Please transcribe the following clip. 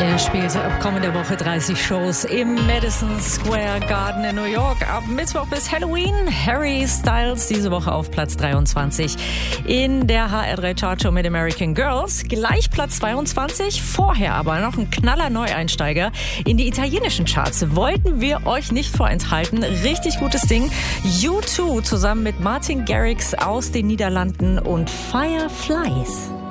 Er spielte ab kommender Woche 30 Shows im Madison Square Garden in New York. Ab Mittwoch bis Halloween. Harry Styles diese Woche auf Platz 23 in der HR3 Chartshow mit American Girls. Gleich Platz 22. Vorher aber noch ein knaller Neueinsteiger in die italienischen Charts. Wollten wir euch nicht vorenthalten. Richtig gutes Ding. U2 zusammen mit Martin Garrix aus den Niederlanden und Fireflies.